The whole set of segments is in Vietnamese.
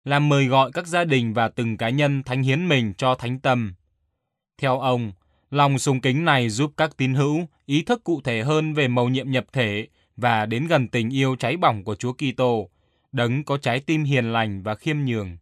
là mời gọi các gia đình và từng cá nhân thánh hiến mình cho thánh tâm. Theo ông, lòng sùng kính này giúp các tín hữu ý thức cụ thể hơn về mầu nhiệm nhập thể và đến gần tình yêu cháy bỏng của Chúa Kitô, đấng có trái tim hiền lành và khiêm nhường.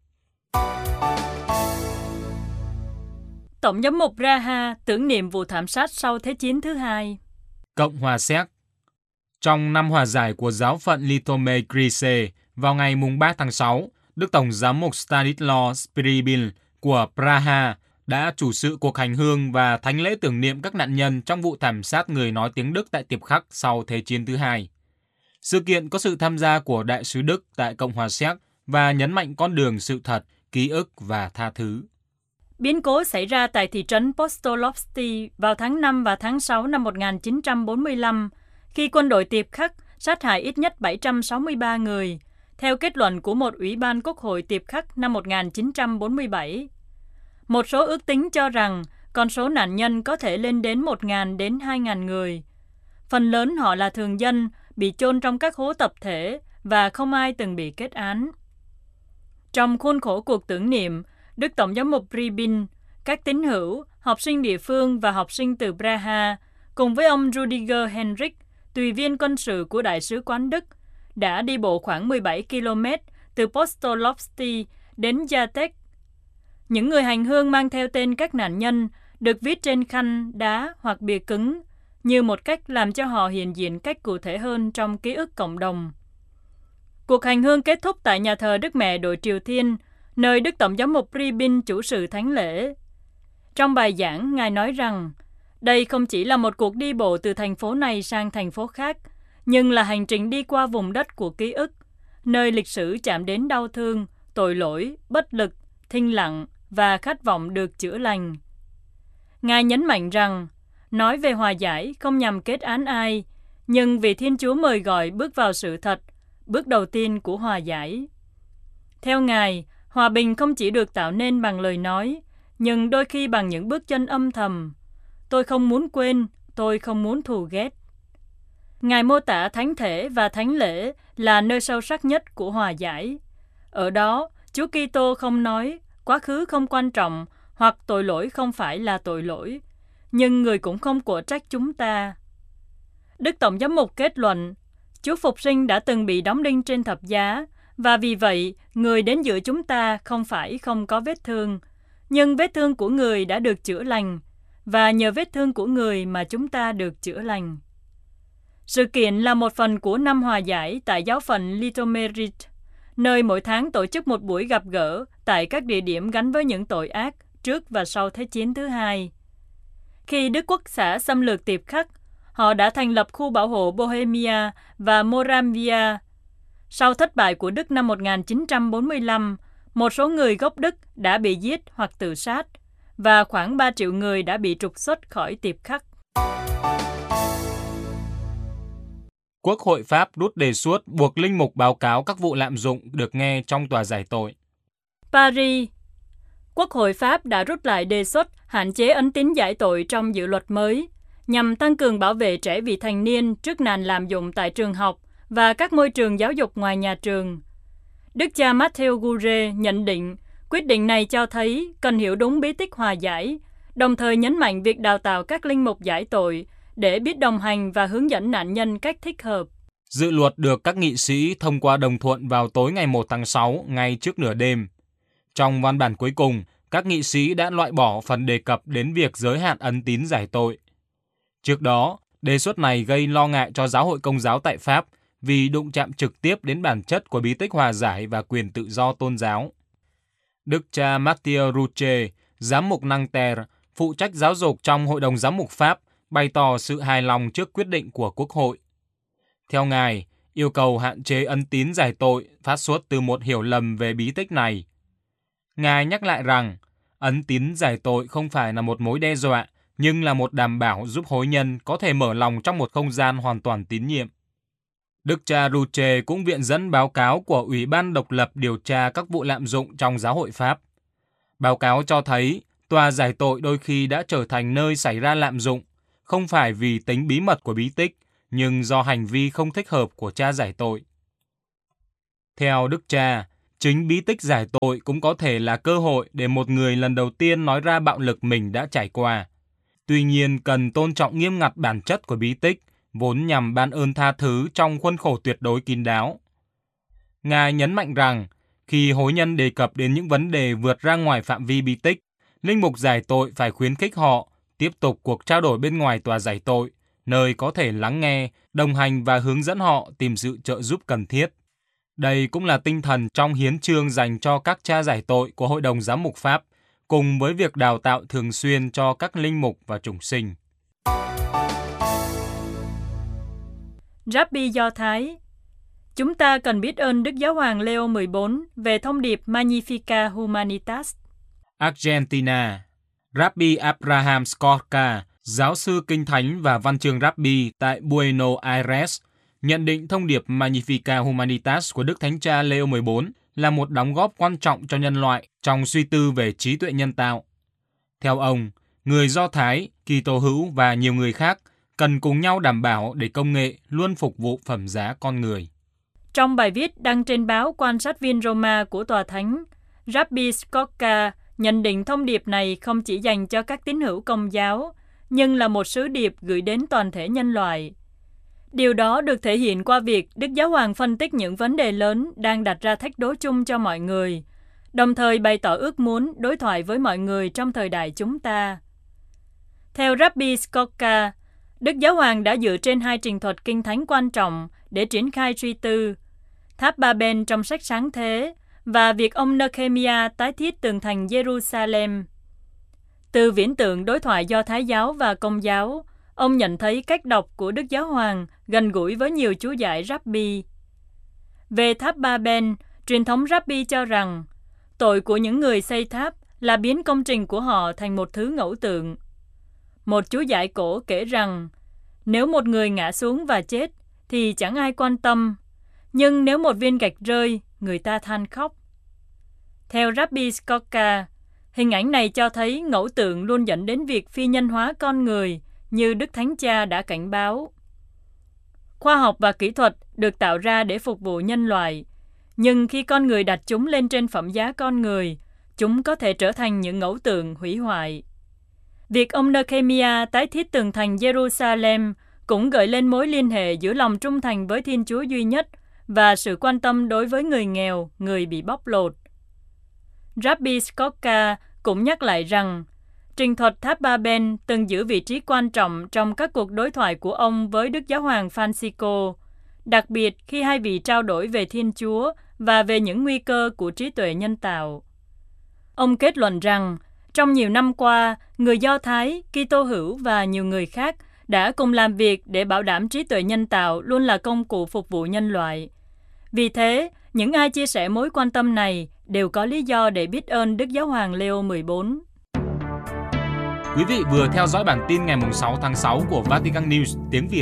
Tổng giám mục Praha tưởng niệm vụ thảm sát sau Thế chiến thứ hai. Cộng hòa Séc. Trong năm hòa giải của giáo phận Litomé Grise vào ngày 3 tháng 6, Đức Tổng giám mục Stanislaw Spribil của Praha đã chủ sự cuộc hành hương và thánh lễ tưởng niệm các nạn nhân trong vụ thảm sát người nói tiếng Đức tại Tiệp Khắc sau Thế chiến thứ hai. Sự kiện có sự tham gia của Đại sứ Đức tại Cộng hòa Séc và nhấn mạnh con đường sự thật, ký ức và tha thứ. Biến cố xảy ra tại thị trấn Postolovsky vào tháng 5 và tháng 6 năm 1945, khi quân đội Tiệp Khắc sát hại ít nhất 763 người, theo kết luận của một ủy ban quốc hội Tiệp Khắc năm 1947. Một số ước tính cho rằng con số nạn nhân có thể lên đến 1.000 đến 2.000 người. Phần lớn họ là thường dân, bị chôn trong các hố tập thể và không ai từng bị kết án. Trong khuôn khổ cuộc tưởng niệm, Đức Tổng giám mục Ribin, các tín hữu, học sinh địa phương và học sinh từ Praha, cùng với ông Rudiger Henrik, tùy viên quân sự của Đại sứ quán Đức, đã đi bộ khoảng 17 km từ Postolovsky đến Jatek. Những người hành hương mang theo tên các nạn nhân được viết trên khăn, đá hoặc bìa cứng, như một cách làm cho họ hiện diện cách cụ thể hơn trong ký ức cộng đồng. Cuộc hành hương kết thúc tại nhà thờ Đức Mẹ Đội Triều Thiên, nơi Đức Tổng giám mục Ribin chủ sự thánh lễ. Trong bài giảng, Ngài nói rằng, đây không chỉ là một cuộc đi bộ từ thành phố này sang thành phố khác, nhưng là hành trình đi qua vùng đất của ký ức, nơi lịch sử chạm đến đau thương, tội lỗi, bất lực, thinh lặng và khát vọng được chữa lành. Ngài nhấn mạnh rằng, nói về hòa giải không nhằm kết án ai, nhưng vì Thiên Chúa mời gọi bước vào sự thật, bước đầu tiên của hòa giải. Theo Ngài, hòa bình không chỉ được tạo nên bằng lời nói, nhưng đôi khi bằng những bước chân âm thầm. Tôi không muốn quên, tôi không muốn thù ghét. Ngài mô tả thánh thể và thánh lễ là nơi sâu sắc nhất của hòa giải. Ở đó, Chúa Kitô không nói, quá khứ không quan trọng, hoặc tội lỗi không phải là tội lỗi, nhưng người cũng không của trách chúng ta. Đức Tổng giám mục kết luận, Chúa Phục sinh đã từng bị đóng đinh trên thập giá, và vì vậy, người đến giữa chúng ta không phải không có vết thương, nhưng vết thương của người đã được chữa lành, và nhờ vết thương của người mà chúng ta được chữa lành. Sự kiện là một phần của năm hòa giải tại giáo phận Litomerit, nơi mỗi tháng tổ chức một buổi gặp gỡ tại các địa điểm gắn với những tội ác trước và sau Thế chiến thứ hai. Khi Đức Quốc xã xâm lược Tiệp Khắc, họ đã thành lập khu bảo hộ Bohemia và Moravia. Sau thất bại của Đức năm 1945, một số người gốc Đức đã bị giết hoặc tự sát, và khoảng 3 triệu người đã bị trục xuất khỏi Tiệp Khắc. Quốc hội Pháp rút đề xuất buộc linh mục báo cáo các vụ lạm dụng được nghe trong tòa giải tội. Paris. Quốc hội Pháp đã rút lại đề xuất hạn chế ấn tín giải tội trong dự luật mới, nhằm tăng cường bảo vệ trẻ vị thành niên trước nạn lạm dụng tại trường học và các môi trường giáo dục ngoài nhà trường. Đức cha Matteo Gure nhận định, quyết định này cho thấy cần hiểu đúng bí tích hòa giải, đồng thời nhấn mạnh việc đào tạo các linh mục giải tội để biết đồng hành và hướng dẫn nạn nhân cách thích hợp. Dự luật được các nghị sĩ thông qua đồng thuận vào tối ngày 1 tháng 6, ngay trước nửa đêm. Trong văn bản cuối cùng, các nghị sĩ đã loại bỏ phần đề cập đến việc giới hạn ấn tín giải tội. Trước đó, đề xuất này gây lo ngại cho giáo hội Công giáo tại Pháp vì đụng chạm trực tiếp đến bản chất của bí tích hòa giải và quyền tự do tôn giáo. Đức cha Mathieu Rouche, giám mục Nanterre, phụ trách giáo dục trong Hội đồng Giám mục Pháp, bày tỏ sự hài lòng trước quyết định của Quốc hội. Theo Ngài, yêu cầu hạn chế ấn tín giải tội phát xuất từ một hiểu lầm về bí tích này. Ngài nhắc lại rằng, ấn tín giải tội không phải là một mối đe dọa, nhưng là một đảm bảo giúp hối nhân có thể mở lòng trong một không gian hoàn toàn tín nhiệm. Đức cha Rouche cũng viện dẫn báo cáo của Ủy ban độc lập điều tra các vụ lạm dụng trong giáo hội Pháp. Báo cáo cho thấy, tòa giải tội đôi khi đã trở thành nơi xảy ra lạm dụng, không phải vì tính bí mật của bí tích, nhưng do hành vi không thích hợp của cha giải tội. Theo Đức cha, Chính bí tích giải tội cũng có thể là cơ hội để một người lần đầu tiên nói ra bạo lực mình đã trải qua. Tuy nhiên, cần tôn trọng nghiêm ngặt bản chất của bí tích, vốn nhằm ban ơn tha thứ trong khuôn khổ tuyệt đối kín đáo. Ngài nhấn mạnh rằng, khi hối nhân đề cập đến những vấn đề vượt ra ngoài phạm vi bí tích, linh mục giải tội phải khuyến khích họ tiếp tục cuộc trao đổi bên ngoài tòa giải tội, nơi có thể lắng nghe, đồng hành và hướng dẫn họ tìm sự trợ giúp cần thiết. Đây cũng là tinh thần trong hiến chương dành cho các cha giải tội của Hội đồng Giám mục Pháp, cùng với việc đào tạo thường xuyên cho các linh mục và chủng sinh. Rabbi Do Thái. Chúng ta cần biết ơn Đức Giáo hoàng Leo 14 về thông điệp Magnificat Humanitas. Argentina. Rabbi Abraham Skorka, giáo sư kinh thánh và văn chương Rabbi tại Buenos Aires, nhận định thông điệp Magnificat Humanitas của Đức Thánh Cha Leo 14 là một đóng góp quan trọng cho nhân loại trong suy tư về trí tuệ nhân tạo. Theo ông, người Do Thái, Kitô hữu và nhiều người khác cần cùng nhau đảm bảo để công nghệ luôn phục vụ phẩm giá con người. Trong bài viết đăng trên báo Quan sát viên Roma của Tòa Thánh, Rabbi Skorka nhận định thông điệp này không chỉ dành cho các tín hữu Công giáo, nhưng là một sứ điệp gửi đến toàn thể nhân loại. Điều đó được thể hiện qua việc Đức Giáo hoàng phân tích những vấn đề lớn đang đặt ra thách đố chung cho mọi người, đồng thời bày tỏ ước muốn đối thoại với mọi người trong thời đại chúng ta. Theo Rabbi Skorka, Đức Giáo hoàng đã dựa trên hai trình thuật kinh thánh quan trọng để triển khai suy tư: Tháp Ba-ben trong sách Sáng Thế và việc ông Nehemia tái thiết tường thành Jerusalem. Từ viễn tượng đối thoại Do Thái giáo và Công giáo, ông nhận thấy cách đọc của Đức Giáo hoàng gần gũi với nhiều chú giải Rabbi. Về tháp Ba-ben, truyền thống Rabbi cho rằng tội của những người xây tháp là biến công trình của họ thành một thứ ngẫu tượng. Một chú giải cổ kể rằng, nếu một người ngã xuống và chết thì chẳng ai quan tâm, nhưng nếu một viên gạch rơi, người ta than khóc. Theo Rabbi Skorka, hình ảnh này cho thấy ngẫu tượng luôn dẫn đến việc phi nhân hóa con người, như Đức Thánh Cha đã cảnh báo. Khoa học và kỹ thuật được tạo ra để phục vụ nhân loại, nhưng khi con người đặt chúng lên trên phẩm giá con người, chúng có thể trở thành những ngẫu tượng hủy hoại. Việc ông Nehemia tái thiết tường thành Jerusalem cũng gợi lên mối liên hệ giữa lòng trung thành với Thiên Chúa duy nhất và sự quan tâm đối với người nghèo, người bị bóc lột. Rabbi Skorka cũng nhắc lại rằng, trình thuật tháp Ba-ben từng giữ vị trí quan trọng trong các cuộc đối thoại của ông với Đức Giáo hoàng Francisco, đặc biệt khi hai vị trao đổi về Thiên Chúa và về những nguy cơ của trí tuệ nhân tạo. Ông kết luận rằng, trong nhiều năm qua, người Do Thái, Kitô hữu và nhiều người khác đã cùng làm việc để bảo đảm trí tuệ nhân tạo luôn là công cụ phục vụ nhân loại. Vì thế, những ai chia sẻ mối quan tâm này đều có lý do để biết ơn Đức Giáo hoàng Leo 14. Quý vị vừa theo dõi bản tin ngày 6 tháng 6 của Vatican News tiếng Việt.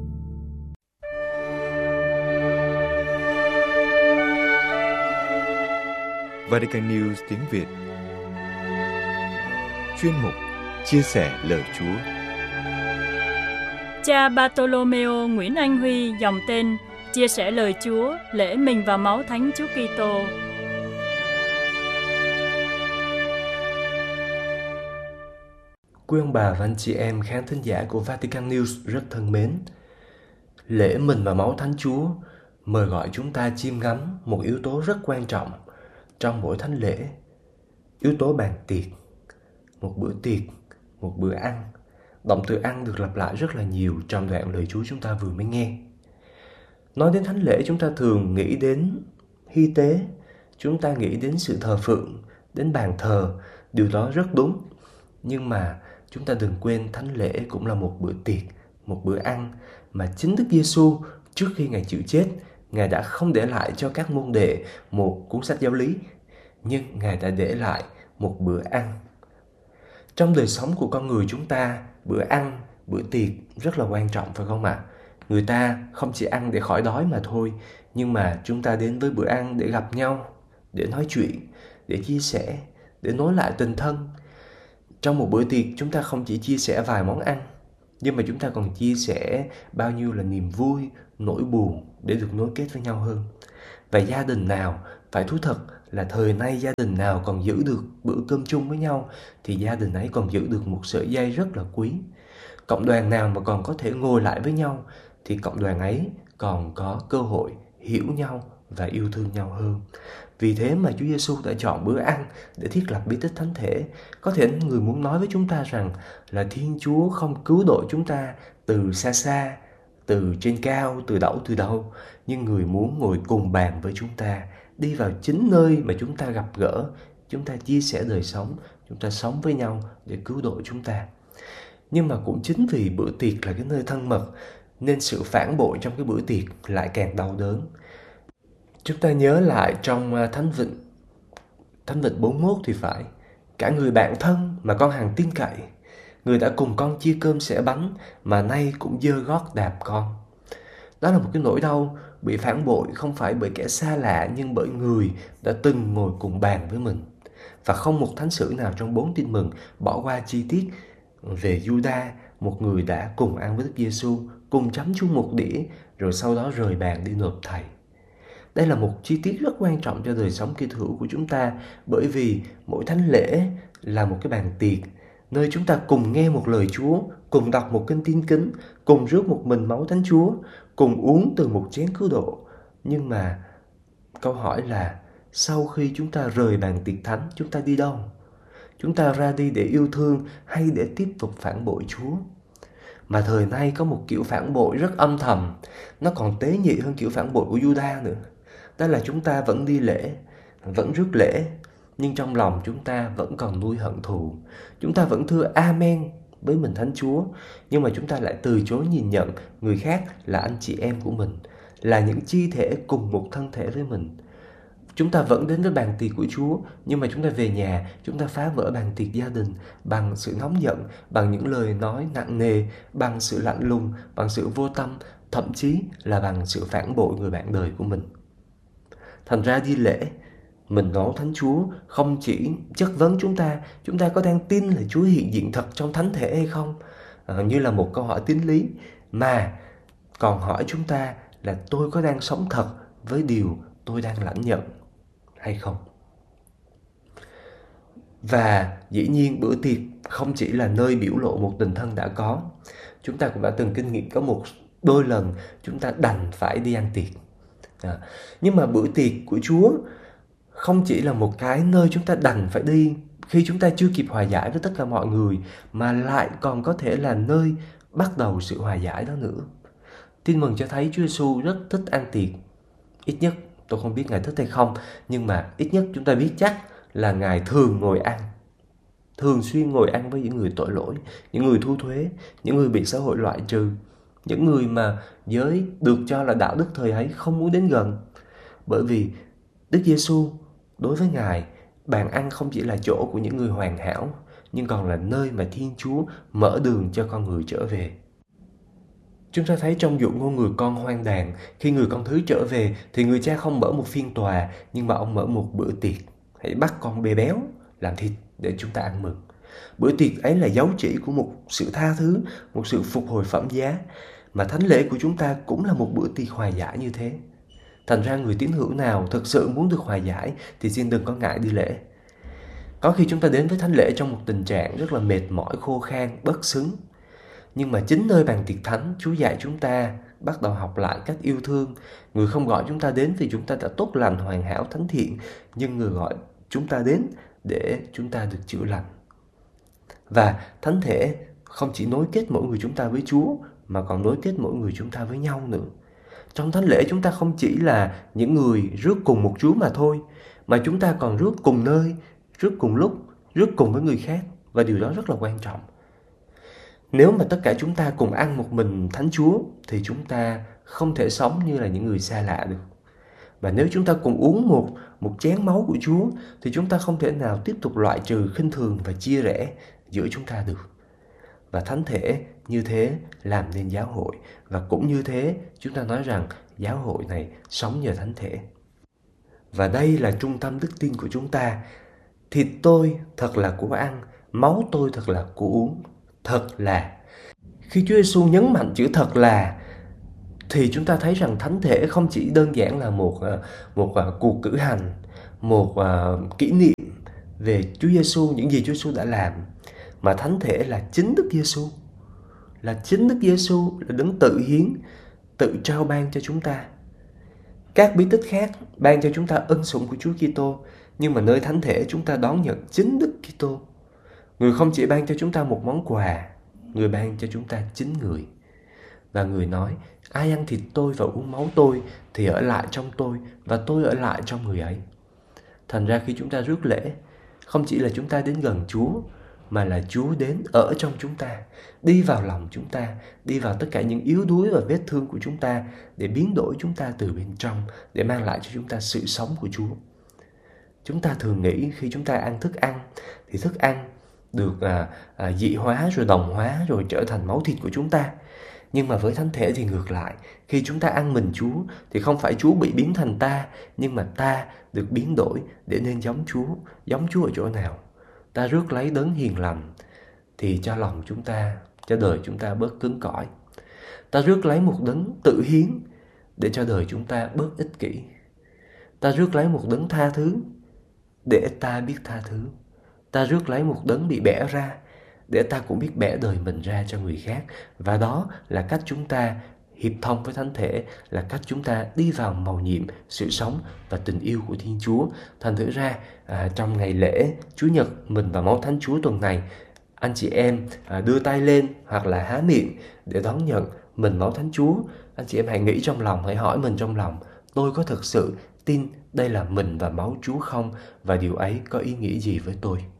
Vatican News tiếng Việt. Chuyên mục Chia sẻ lời Chúa. Cha Bartolomeo Nguyễn Anh Huy, dòng tên Chia sẻ lời Chúa, lễ mình và máu Thánh Chúa Kitô. Quý ông bà và anh chị em khán thính giả của Vatican News rất thân mến. Lễ mình và máu Thánh Chúa mời gọi chúng ta chiêm ngắm một yếu tố rất quan trọng trong mỗi thánh lễ. Yếu tố bàn tiệc, một bữa tiệc, một bữa ăn. Động từ ăn được lặp lại rất là nhiều trong đoạn lời Chúa chúng ta vừa mới nghe. Nói đến thánh lễ, chúng ta thường nghĩ đến hy tế, chúng ta nghĩ đến sự thờ phượng, đến bàn thờ. Điều đó rất đúng. Nhưng mà chúng ta đừng quên thánh lễ cũng là một bữa tiệc, một bữa ăn mà chính Đức Giêsu trước khi Ngài chịu chết, Ngài đã không để lại cho các môn đệ một cuốn sách giáo lý, nhưng Ngài đã để lại một bữa ăn. Trong đời sống của con người chúng ta, bữa ăn, bữa tiệc rất là quan trọng, phải không ạ? Người ta không chỉ ăn để khỏi đói mà thôi, nhưng mà chúng ta đến với bữa ăn để gặp nhau, để nói chuyện, để chia sẻ, để nối lại tình thân. Trong một bữa tiệc, chúng ta không chỉ chia sẻ vài món ăn, nhưng mà chúng ta còn chia sẻ bao nhiêu là niềm vui, nỗi buồn để được nối kết với nhau hơn. Và gia đình nào Phải thú thật là thời nay gia đình nào còn giữ được bữa cơm chung với nhau thì gia đình ấy còn giữ được một sợi dây rất là quý. Cộng đoàn nào mà còn có thể ngồi lại với nhau thì cộng đoàn ấy còn có cơ hội hiểu nhau và yêu thương nhau hơn. Vì thế mà Chúa Giêsu đã chọn bữa ăn để thiết lập bí tích thánh thể. Có thể người muốn nói với chúng ta rằng là Thiên Chúa không cứu độ chúng ta từ xa xa, từ trên cao, từ đâu, nhưng người muốn ngồi cùng bàn với chúng ta, đi vào chính nơi mà chúng ta gặp gỡ, chúng ta chia sẻ đời sống, chúng ta sống với nhau để cứu độ chúng ta. Nhưng mà cũng chính vì bữa tiệc là cái nơi thân mật nên sự phản bội trong cái bữa tiệc lại càng đau đớn. Chúng ta nhớ lại trong Thánh Vịnh 41 thì phải, cả người bạn thân mà con hằng tin cậy, người đã cùng con chia cơm xẻ bánh mà nay cũng giơ gót đạp con. Đó là một cái nỗi đau bị phản bội không phải bởi kẻ xa lạ nhưng bởi người đã từng ngồi cùng bàn với mình. Và không một thánh sử nào trong 4 tin mừng bỏ qua chi tiết về Giuđa, một người đã cùng ăn với Đức Giêsu, cùng chấm chung một đĩa rồi sau đó rời bàn đi nộp thầy. Đây là một chi tiết rất quan trọng cho đời sống Kitô hữu của chúng ta, bởi vì mỗi thánh lễ là một cái bàn tiệc nơi chúng ta cùng nghe một lời Chúa, cùng đọc một kinh tin kính, cùng rước một mình máu Thánh Chúa, cùng uống từ một chén cứu độ. Nhưng mà câu hỏi là sau khi chúng ta rời bàn tiệc thánh, chúng ta đi đâu? Chúng ta ra đi để yêu thương hay để tiếp tục phản bội Chúa? Mà thời nay có một kiểu phản bội rất âm thầm, nó còn tế nhị hơn kiểu phản bội của Giuđa nữa. Đó là chúng ta vẫn đi lễ, vẫn rước lễ, nhưng trong lòng chúng ta vẫn còn nuôi hận thù. Chúng ta vẫn thưa Amen với mình Thánh Chúa, nhưng mà chúng ta lại từ chối nhìn nhận người khác là anh chị em của mình, là những chi thể cùng một thân thể với mình. Chúng ta vẫn đến với bàn tiệc của Chúa, nhưng mà chúng ta về nhà, chúng ta phá vỡ bàn tiệc gia đình bằng sự nóng giận, bằng những lời nói nặng nề, bằng sự lạnh lùng, bằng sự vô tâm, thậm chí là bằng sự phản bội người bạn đời của mình. Thành ra đi lễ, mình nói Thánh Chúa không chỉ chất vấn chúng ta có đang tin là Chúa hiện diện thật trong thánh thể hay không? Như là một câu hỏi tín lý, mà còn hỏi chúng ta là tôi có đang sống thật với điều tôi đang lãnh nhận hay không? Và dĩ nhiên bữa tiệc không chỉ là nơi biểu lộ một tình thân đã có. Chúng ta cũng đã từng kinh nghiệm có một đôi lần chúng ta đành phải đi ăn tiệc. Nhưng mà bữa tiệc của Chúa không chỉ là một cái nơi chúng ta đành phải đi khi chúng ta chưa kịp hòa giải với tất cả mọi người, mà lại còn có thể là nơi bắt đầu sự hòa giải đó nữa. Tin mừng cho thấy Chúa Giêsu rất thích ăn tiệc. Ít nhất, tôi không biết Ngài thích hay không, nhưng mà ít nhất chúng ta biết chắc là Ngài thường ngồi ăn, thường xuyên ngồi ăn với những người tội lỗi, những người thu thuế, những người bị xã hội loại trừ, những người mà giới được cho là đạo đức thời ấy không muốn đến gần. Bởi vì Đức Giêsu đối với Ngài, bàn ăn không chỉ là chỗ của những người hoàn hảo, nhưng còn là nơi mà Thiên Chúa mở đường cho con người trở về. Chúng ta thấy trong dụ ngôn người con hoang đàn, khi người con thứ trở về thì người cha không mở một phiên tòa, nhưng mà ông mở một bữa tiệc. Hãy bắt con bê béo làm thịt để chúng ta ăn mừng. Bữa tiệc ấy là dấu chỉ của một sự tha thứ, một sự phục hồi phẩm giá. Mà thánh lễ của chúng ta cũng là một bữa tiệc hòa giải như thế. Thành ra người tín hữu nào thực sự muốn được hòa giải thì xin đừng có ngại đi lễ. Có khi chúng ta đến với thánh lễ trong một tình trạng rất là mệt mỏi, khô khan, bất xứng. Nhưng mà chính nơi bàn tiệc thánh, Chúa dạy chúng ta bắt đầu học lại cách yêu thương. Người không gọi chúng ta đến vì chúng ta đã tốt lành, hoàn hảo, thánh thiện, nhưng người gọi chúng ta đến để chúng ta được chữa lành. Và thánh thể không chỉ nối kết mỗi người chúng ta với Chúa, mà còn nối kết mỗi người chúng ta với nhau nữa. Trong thánh lễ chúng ta không chỉ là những người rước cùng một Chúa mà thôi, mà chúng ta còn rước cùng nơi, rước cùng lúc, rước cùng với người khác. Và điều đó rất là quan trọng. Nếu mà tất cả chúng ta cùng ăn một mình Thánh Chúa thì chúng ta không thể sống như là những người xa lạ được. Và nếu chúng ta cùng uống một chén máu của Chúa thì chúng ta không thể nào tiếp tục loại trừ, khinh thường và chia rẽ giữa chúng ta được. Và thánh thể như thế làm nên giáo hội. Và cũng như thế chúng ta nói rằng giáo hội này sống nhờ thánh thể. Và đây là trung tâm đức tin của chúng ta. Thịt tôi thật là của ăn, máu tôi thật là của uống. Thật là. Khi Chúa Giêsu nhấn mạnh chữ thật là thì chúng ta thấy rằng thánh thể không chỉ đơn giản là một cuộc cử hành, một kỷ niệm về Chúa Giêsu, những gì Chúa Giêsu đã làm, mà thánh thể là chính Đức Giêsu, là chính Đức Giêsu là đấng tự hiến, tự trao ban cho chúng ta. Các bí tích khác ban cho chúng ta ân sủng của Chúa Kitô, nhưng mà nơi thánh thể chúng ta đón nhận chính Đức Kitô. Người không chỉ ban cho chúng ta một món quà, người ban cho chúng ta chính người. Và người nói, ai ăn thịt tôi và uống máu tôi thì ở lại trong tôi và tôi ở lại trong người ấy. Thành ra khi chúng ta rước lễ, không chỉ là chúng ta đến gần Chúa, mà là Chúa đến ở trong chúng ta, đi vào lòng chúng ta, đi vào tất cả những yếu đuối và vết thương của chúng ta để biến đổi chúng ta từ bên trong, để mang lại cho chúng ta sự sống của Chúa. Chúng ta thường nghĩ khi chúng ta ăn thức ăn thì thức ăn được dị hóa rồi đồng hóa rồi trở thành máu thịt của chúng ta. Nhưng mà với thánh thể thì ngược lại, khi chúng ta ăn mình Chúa thì không phải Chúa bị biến thành ta, nhưng mà ta được biến đổi để nên giống Chúa. Giống Chúa ở chỗ nào? Ta rước lấy đấng hiền lành thì cho lòng chúng ta, cho đời chúng ta bớt cứng cỏi. Ta rước lấy một đấng tự hiến để cho đời chúng ta bớt ích kỷ. Ta rước lấy một đấng tha thứ để ta biết tha thứ. Ta rước lấy một đấng bị bẻ ra để ta cũng biết bẻ đời mình ra cho người khác. Và đó là cách chúng ta hiệp thông với thánh thể, là cách chúng ta đi vào mầu nhiệm sự sống và tình yêu của Thiên Chúa. Thành thử ra trong ngày lễ Chúa Nhật mình và máu Thánh Chúa tuần này, anh chị em đưa tay lên hoặc là há miệng để đón nhận mình máu Thánh Chúa. Anh chị em hãy nghĩ trong lòng, hãy hỏi mình trong lòng, tôi có thực sự tin đây là mình và máu Chúa không? Và điều ấy có ý nghĩa gì với tôi?